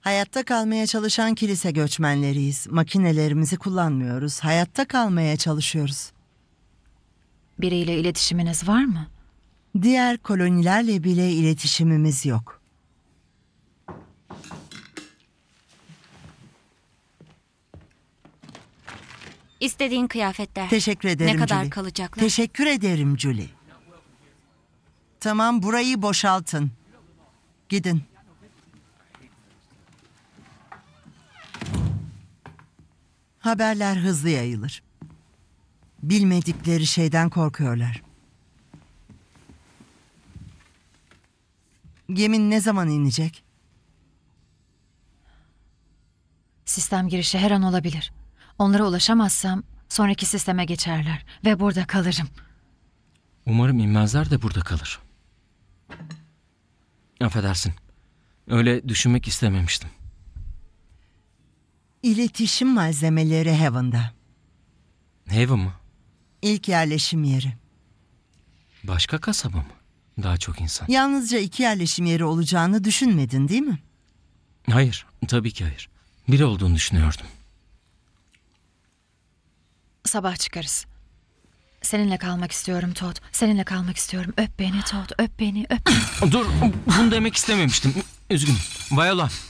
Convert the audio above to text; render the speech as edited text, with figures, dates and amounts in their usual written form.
Hayatta kalmaya çalışan kilise göçmenleriyiz. Makinelerimizi kullanmıyoruz. Hayatta kalmaya çalışıyoruz. Biriyle iletişiminiz var mı? Diğer kolonilerle bile iletişimimiz yok. İstediğin kıyafetler. Teşekkür ederim Ne kadar Julie. kalacaklar? Teşekkür ederim Julie. Tamam, burayı boşaltın. Gidin. Haberler hızlı yayılır. Bilmedikleri şeyden korkuyorlar. Gemin ne zaman inecek? Sistem girişi her an olabilir. Onlara ulaşamazsam sonraki sisteme geçerler ve burada kalırım. Umarım inmezler de burada kalır. Affedersin. Öyle düşünmek istememiştim. İletişim malzemeleri Heaven'da. Haven mı? İlk yerleşim yeri. Başka kasaba mı? Daha çok insan. Yalnızca 2 yerleşim yeri olacağını düşünmedin, değil mi? Hayır, tabii ki hayır. Biri olduğunu düşünüyordum. Sabah çıkarız. Seninle kalmak istiyorum Todd. Seninle kalmak istiyorum. Öp beni Todd. Öp beni. Öp beni. Dur, bunu demek istememiştim. Üzgünüm. Viola,